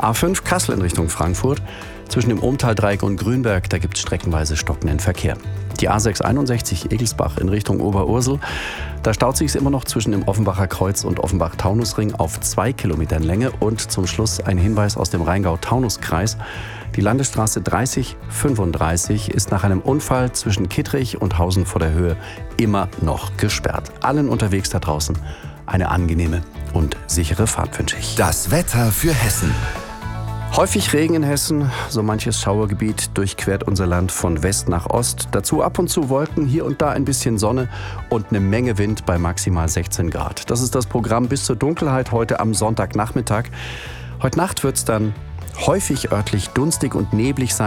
A5 Kassel in Richtung Frankfurt. Zwischen dem Ohmtal-Dreieck und Grünberg, da gibt es streckenweise stockenden Verkehr. Die A661 Egelsbach in Richtung Oberursel. Da staut sich es immer noch zwischen dem Offenbacher Kreuz und Offenbach-Taunusring auf 2 Kilometern Länge. Und zum Schluss ein Hinweis aus dem Rheingau-Taunus-Kreis. Die Landesstraße 3035 ist nach einem Unfall zwischen Kittrich und Hausen vor der Höhe immer noch gesperrt. Allen unterwegs da draußen eine angenehme und sichere Fahrt wünsche ich. Das Wetter für Hessen. Häufig Regen in Hessen, so manches Schauergebiet durchquert unser Land von West nach Ost. Dazu ab und zu Wolken, hier und da ein bisschen Sonne und eine Menge Wind bei maximal 16 Grad. Das ist das Programm bis zur Dunkelheit heute am Sonntagnachmittag. Heute Nacht wird es dann häufig örtlich dunstig und neblig sein.